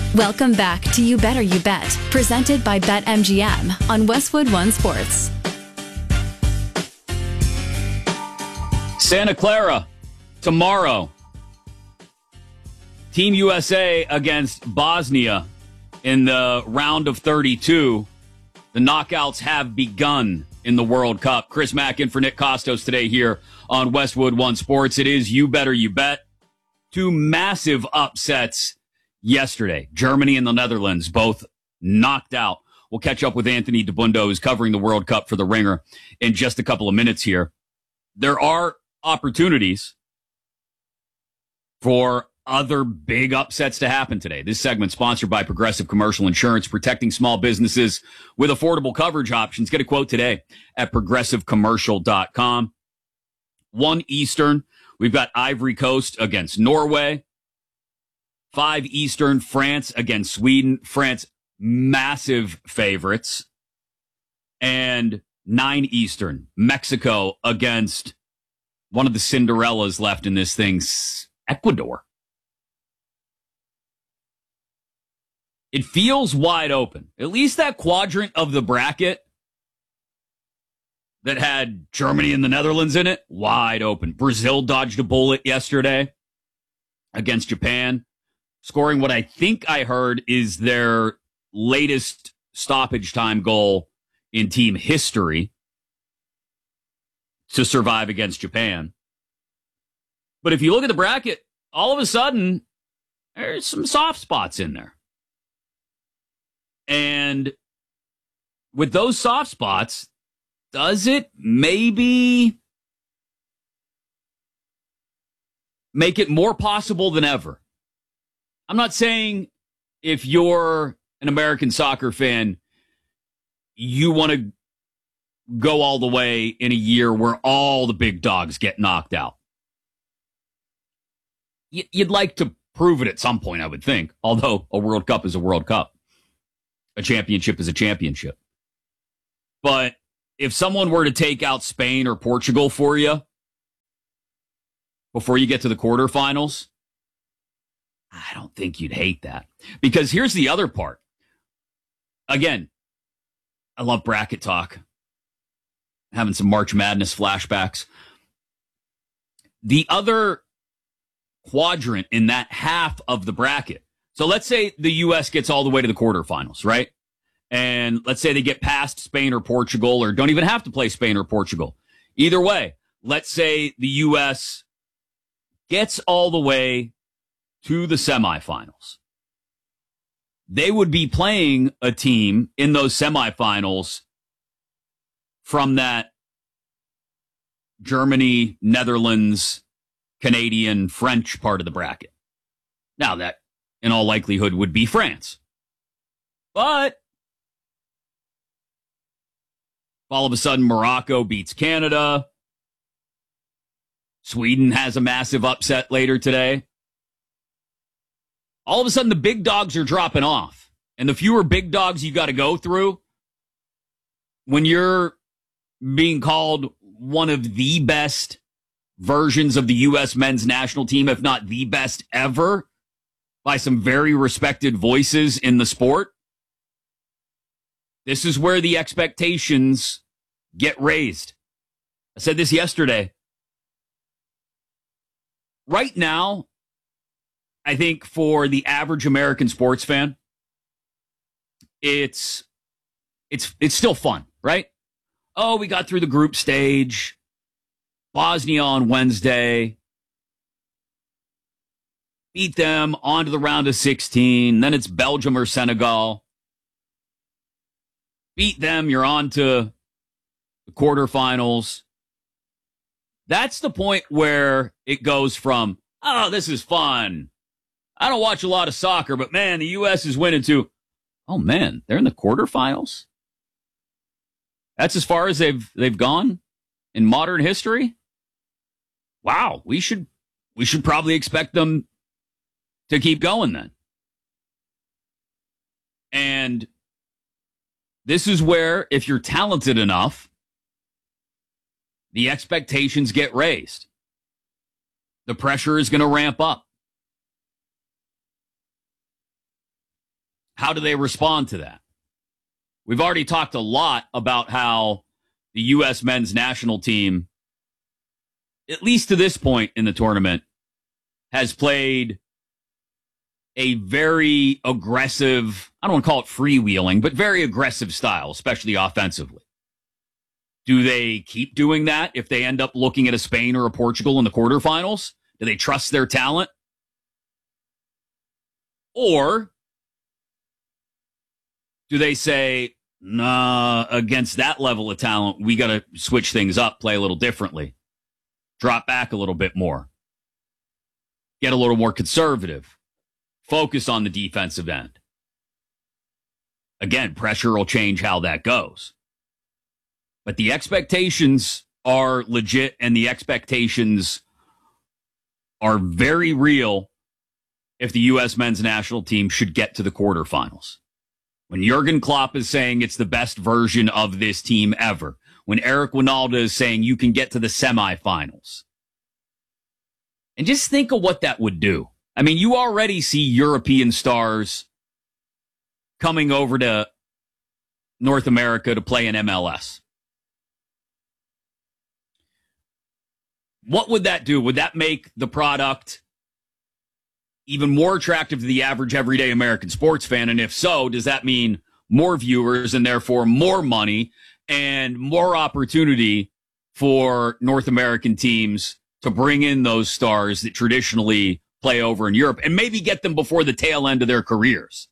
Welcome back to You Better You Bet, presented by BetMGM on Westwood One Sports. Santa Clara, tomorrow. Team USA against Bosnia in the round of 32. The knockouts have begun in the World Cup. Chris Mack in for Nick Costos today here on Westwood One Sports. It is You Better You Bet. Two massive upsets yesterday. Germany and the Netherlands both knocked out. We'll catch up with Anthony DeBundo, who's covering the World Cup for The Ringer, in just a couple of minutes here. There are opportunities for other big upsets to happen today. This segment sponsored by Progressive Commercial Insurance, protecting small businesses with affordable coverage options. Get a quote today at progressivecommercial.com. 1 Eastern, we've got Ivory Coast against Norway. 5 Eastern, France against Sweden. France, massive favorites. And 9 Eastern, Mexico against one of the Cinderellas left in this thing, Ecuador. It feels wide open. At least that quadrant of the bracket that had Germany and the Netherlands in it, wide open. Brazil dodged a bullet yesterday against Japan, scoring what I think I heard is their latest stoppage time goal in team history to survive against Japan. But if you look at the bracket, all of a sudden, there's some soft spots in there. And with those soft spots, does it maybe make it more possible than ever? I'm not saying if you're an American soccer fan, you want to go all the way in a year where all the big dogs get knocked out. You'd like to prove it at some point, I would think, although a World Cup is a World Cup. A championship is a championship. But if someone were to take out Spain or Portugal for you before you get to the quarterfinals, I don't think you'd hate that. Because here's the other part. Again, I love bracket talk. Having some March Madness flashbacks. The other quadrant in that half of the bracket. So let's say the U.S. gets all the way to the quarterfinals, right? And let's say they get past Spain or Portugal, or don't even have to play Spain or Portugal. Either way, let's say the U.S. gets all the way to the semifinals. They would be playing a team in those semifinals from that Germany, Netherlands, Canadian, French part of the bracket. Now that, in all likelihood, would be France. But all of a sudden, Morocco beats Canada. Sweden has a massive upset later today. All of a sudden, the big dogs are dropping off. And the fewer big dogs you got to go through when you're being called one of the best versions of the U.S. men's national team, if not the best ever, by some very respected voices in the sport. This is where the expectations get raised. I said this yesterday. Right now, I think for the average American sports fan, it's still fun, right? Oh, we got through the group stage. Bosnia on Wednesday. Beat them on to the round of 16. Then it's Belgium or Senegal. Beat them, you're on to the quarterfinals. That's the point where it goes from, oh, this is fun. I don't watch a lot of soccer, but man, the U.S. is winning to, oh man, they're in the quarterfinals? That's as far as they've gone in modern history? Wow, we should probably expect them to keep going then. And this is where, if you're talented enough, the expectations get raised. The pressure is going to ramp up. How do they respond to that? We've already talked a lot about how the U.S. men's national team, at least to this point in the tournament, has played a very aggressive, I don't want to call it freewheeling, but very aggressive style, especially offensively. Do they keep doing that if they end up looking at a Spain or a Portugal in the quarterfinals? Do they trust their talent? Or do they say, nah, against that level of talent, we got to switch things up, play a little differently, drop back a little bit more, get a little more conservative, focus on the defensive end? Again, pressure will change how that goes. But the expectations are legit, and the expectations are very real if the U.S. men's national team should get to the quarterfinals. When Jurgen Klopp is saying it's the best version of this team ever, when Eric Winalda is saying you can get to the semifinals. And just think of what that would do. I mean, you already see European stars coming over to North America to play in MLS. What would that do? Would that make the product even more attractive to the average everyday American sports fan? And if so, does that mean more viewers and therefore more money and more opportunity for North American teams to bring in those stars that traditionally play over in Europe and maybe get them before the tail end of their careers?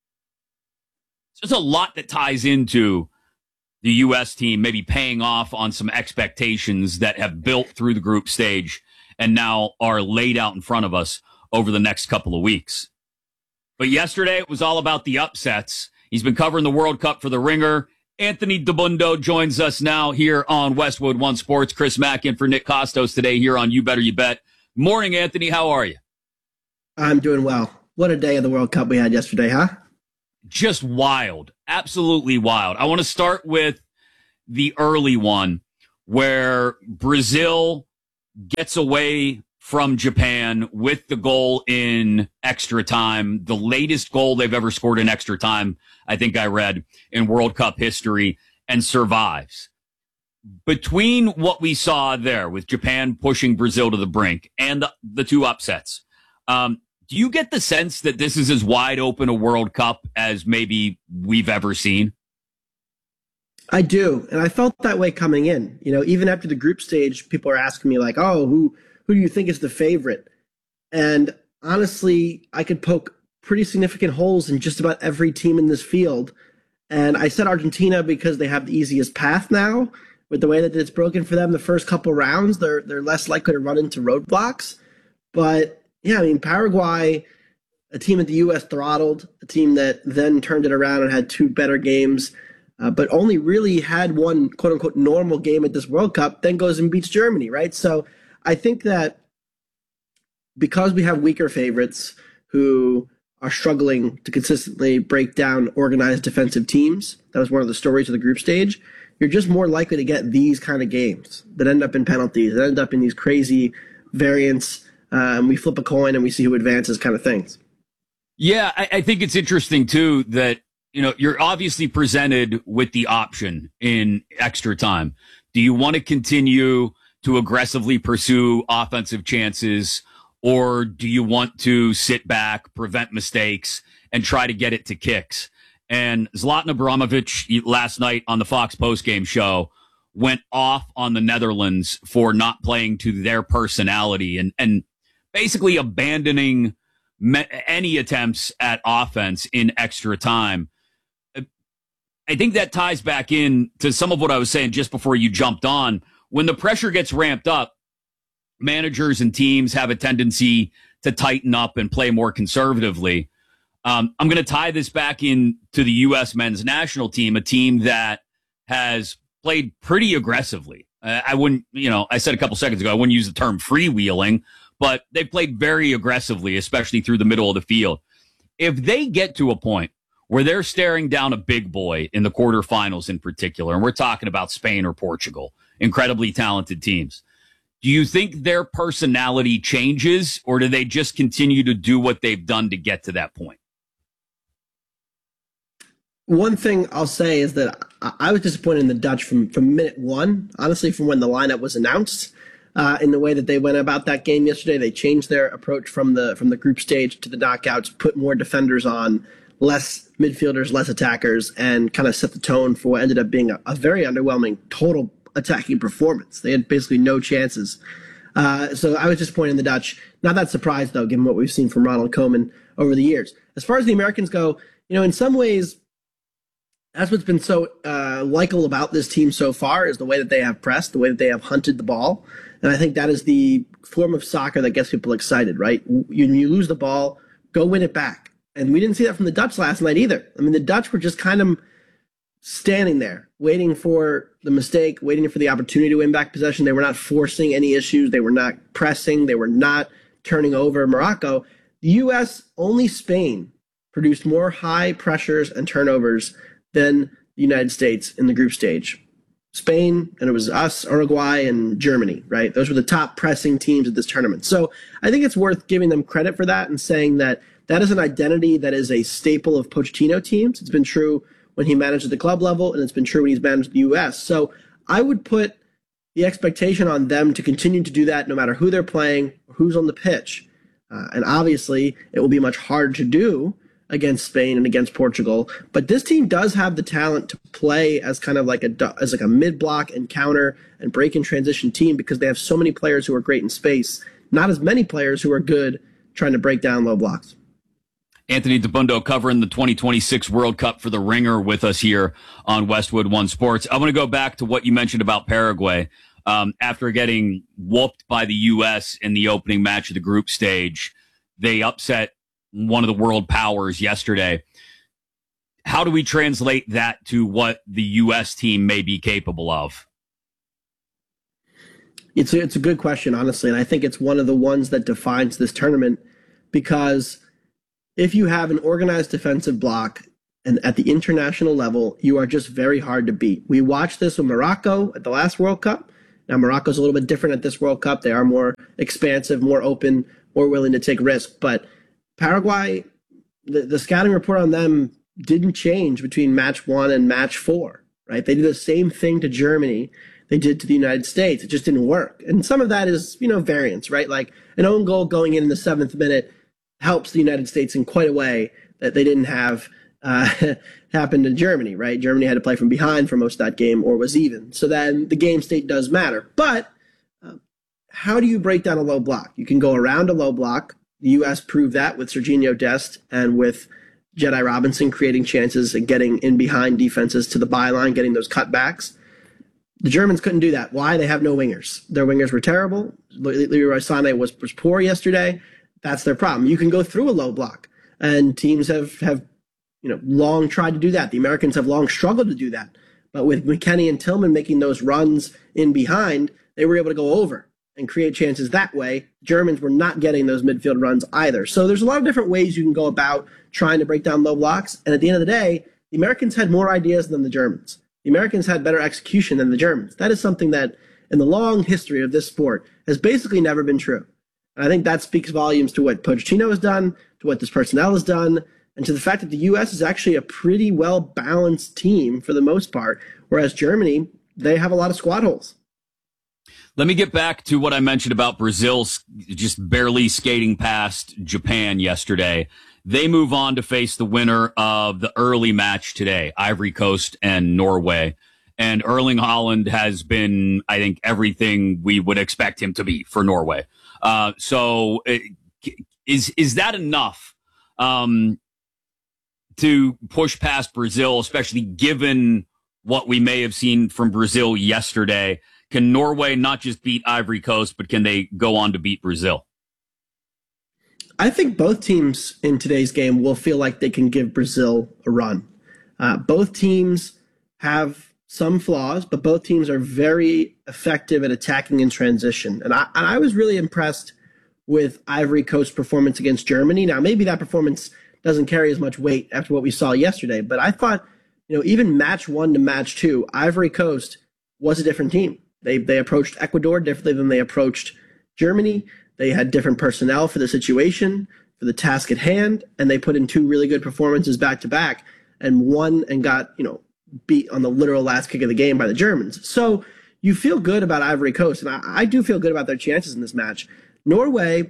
So there's a lot that ties into the U.S. team maybe paying off on some expectations that have built through the group stage and now are laid out in front of us over the next couple of weeks. But yesterday, it was all about the upsets. He's been covering the World Cup for The Ringer. Anthony Dabbundo joins us now here on Westwood One Sports. Chris Mack in for Nick Costos today here on You Better You Bet. Morning, Anthony. How are you? I'm doing well. What a day of the World Cup we had yesterday, huh? Just wild. Absolutely wild. I want to start with the early one where Brazil gets away from Japan with the goal in extra time, the latest goal they've ever scored in extra time, I think I read, in World Cup history, and survives. Between what we saw there with Japan pushing Brazil to the brink and the two upsets, do you get the sense that this is as wide open a World Cup as maybe we've ever seen? I do, and I felt that way coming in. You know, even after the group stage, people are asking me like, oh, who do you think is the favorite? And honestly, I could poke pretty significant holes in just about every team in this field. And I said Argentina because they have the easiest path now. With the way that it's broken for them the first couple rounds, they're less likely to run into roadblocks. But yeah, I mean, Paraguay, a team that the U.S. throttled, a team that then turned it around and had two better games, but only really had one quote-unquote normal game at this World Cup, then goes and beats Germany, right? So I think that because we have weaker favorites who are struggling to consistently break down organized defensive teams, that was one of the stories of the group stage, you're just more likely to get these kind of games that end up in penalties, that end up in these crazy variants, and we flip a coin and we see who advances kind of things. Yeah, I think it's interesting, too, that you know, you're obviously presented with the option in extra time. Do you want to continue to aggressively pursue offensive chances, or do you want to sit back, prevent mistakes, and try to get it to kicks? And Zlatan Ibrahimovic last night on the Fox postgame show went off on the Netherlands for not playing to their personality and basically abandoning any attempts at offense in extra time. I think that ties back in to some of what I was saying just before you jumped on. When the pressure gets ramped up, managers and teams have a tendency to tighten up and play more conservatively. I'm going to tie this back in to the U.S. men's national team, a team that has played pretty aggressively. I wouldn't, I said a couple seconds ago, I wouldn't use the term freewheeling, but they've played very aggressively, especially through the middle of the field. If they get to a point where they're staring down a big boy in the quarterfinals in particular, and we're talking about Spain or Portugal, incredibly talented teams, do you think their personality changes, or do they just continue to do what they've done to get to that point? One thing I'll say is that I was disappointed in the Dutch from minute one, honestly, from when the lineup was announced. In the way that they went about that game yesterday, they changed their approach from the group stage to the knockouts, put more defenders on, less midfielders, less attackers, and kind of set the tone for what ended up being a very underwhelming total attacking performance. They had basically no chances. So I was disappointed in the Dutch. Not that surprised, though, given what we've seen from Ronald Koeman over the years. As far as the Americans go, in some ways, that's what's been so likable about this team so far is the way that they have pressed, the way that they have hunted the ball. And I think that is the form of soccer that gets people excited, right? You lose the ball, go win it back. And we didn't see that from the Dutch last night either. I mean, the Dutch were just kind of standing there, waiting for the mistake, waiting for the opportunity to win back possession. They were not forcing any issues. They were not pressing. They were not turning over Morocco. The U.S., only Spain, produced more high pressures and turnovers than the United States in the group stage. Spain, and it was us, Uruguay, and Germany, right? Those were the top pressing teams at this tournament. So I think it's worth giving them credit for that and saying that that is an identity that is a staple of Pochettino teams. It's been true when he managed at the club level, and it's been true when he's managed the U.S. So I would put the expectation on them to continue to do that no matter who they're playing, who's on the pitch. And obviously, it will be much harder to do against Spain and against Portugal. But this team does have the talent to play as kind of like a mid-block and counter and break and transition team because they have so many players who are great in space, not as many players who are good trying to break down low blocks. Anthony Dabbundo covering the 2026 World Cup for The Ringer with us here on Westwood One Sports. I want to go back to what you mentioned about Paraguay. After getting whooped by the U.S. in the opening match of the group stage, they upset one of the world powers yesterday. How do we translate that to what the U.S. team may be capable of? It's a good question, honestly, and I think it's one of the ones that defines this tournament because if you have an organized defensive block and at the international level, you are just very hard to beat. We watched this with Morocco at the last World Cup. Now, Morocco's a little bit different at this World Cup. They are more expansive, more open, more willing to take risks. But Paraguay, the scouting report on them didn't change between match 1 and match 4, right? They did the same thing to Germany they did to the United States. It just didn't work. And some of that is, variance, right? Like an own goal going in the 7th minute helps the United States in quite a way that they didn't have happened in Germany, right? Germany had to play from behind for most of that game or was even. So then the game state does matter. But how do you break down a low block? You can go around a low block. The U.S. proved that with Serginho Dest and with Jedi Robinson creating chances and getting in behind defenses to the byline, getting those cutbacks. The Germans couldn't do that. Why? They have no wingers. Their wingers were terrible. Leroy Sané was poor yesterday. That's their problem. You can go through a low block, and teams have long tried to do that. The Americans have long struggled to do that. But with McKennie and Tillman making those runs in behind, they were able to go over and create chances that way. Germans were not getting those midfield runs either. So there's a lot of different ways you can go about trying to break down low blocks. And at the end of the day, the Americans had more ideas than the Germans. The Americans had better execution than the Germans. That is something that in the long history of this sport has basically never been true. And I think that speaks volumes to what Pochettino has done, to what this personnel has done, and to the fact that the U.S. is actually a pretty well-balanced team for the most part, whereas Germany, they have a lot of squad holes. Let me get back to what I mentioned about Brazil just barely skating past Japan yesterday. They move on to face the winner of the early match today, Ivory Coast and Norway. And Erling Haaland has been, I think, everything we would expect him to be for Norway. So is that enough to push past Brazil, especially given what we may have seen from Brazil yesterday? Can Norway not just beat Ivory Coast, but can they go on to beat Brazil? I think both teams in today's game will feel like they can give Brazil a run. Both teams have some flaws, but both teams are very effective at attacking in transition. And I was really impressed with Ivory Coast's performance against Germany. Now, maybe that performance doesn't carry as much weight after what we saw yesterday, but I thought, even match 1 to match 2, Ivory Coast was a different team. They approached Ecuador differently than they approached Germany. They had different personnel for the situation, for the task at hand, and they put in 2 really good performances back to back. and won and got, beat on the literal last kick of the game by the Germans. So you feel good about Ivory Coast, and I do feel good about their chances in this match. Norway,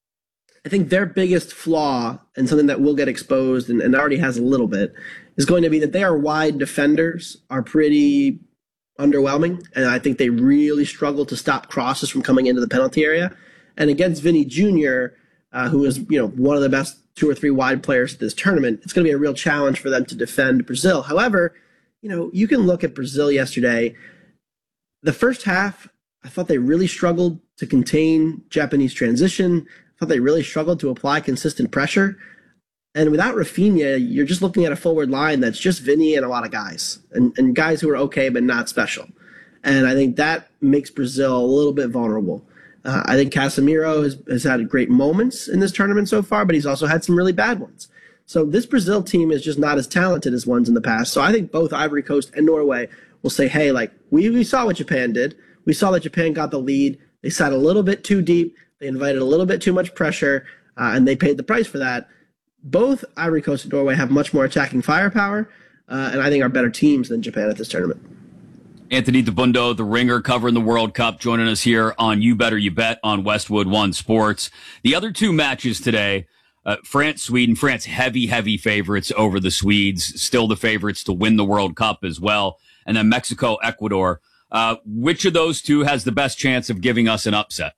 I think their biggest flaw, and something that will get exposed and already has a little bit, is going to be that their wide defenders are pretty underwhelming, and I think they really struggle to stop crosses from coming into the penalty area. And against Vinny Jr., who is one of the best 2 or 3 wide players at this tournament, it's going to be a real challenge for them to defend Brazil. However, you can look at Brazil yesterday. The first half, I thought they really struggled to contain Japanese transition. I thought they really struggled to apply consistent pressure. And without Rafinha, you're just looking at a forward line that's just Vinny and a lot of guys, and guys who are okay but not special. And I think that makes Brazil a little bit vulnerable. I think Casemiro has had great moments in this tournament so far, but he's also had some really bad ones. So this Brazil team is just not as talented as ones in the past. So I think both Ivory Coast and Norway will say, hey, we saw what Japan did. We saw that Japan got the lead. They sat a little bit too deep. They invited a little bit too much pressure, and they paid the price for that. Both Ivory Coast and Norway have much more attacking firepower, and I think are better teams than Japan at this tournament. Anthony Dabbundo, the Ringer, covering the World Cup, joining us here on You Better You Bet on Westwood One Sports. The other 2 matches today, France, Sweden. France heavy favorites over the Swedes, still the favorites to win the World Cup as well. And then Mexico, Ecuador. Which of those 2 has the best chance of giving us an upset?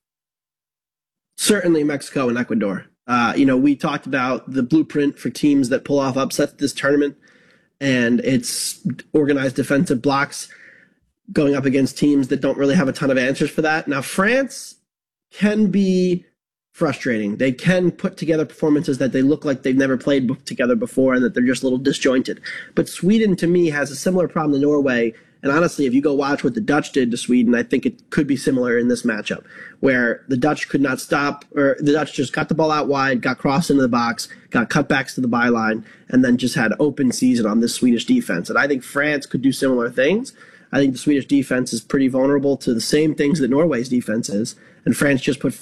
Certainly Mexico and Ecuador. We talked about the blueprint for teams that pull off upsets this tournament, and it's organized defensive blocks going up against teams that don't really have a ton of answers for that. Now, France can be frustrating. They can put together performances that they look like they've never played together before and that they're just a little disjointed. But Sweden, to me, has a similar problem to Norway. And honestly, if you go watch what the Dutch did to Sweden, I think it could be similar in this matchup, where the Dutch could not stop, or the Dutch just got the ball out wide, got crossed into the box, got cutbacks to the byline, and then just had open season on this Swedish defense. And I think France could do similar things. I think the Swedish defense is pretty vulnerable to the same things that Norway's defense is, and France just put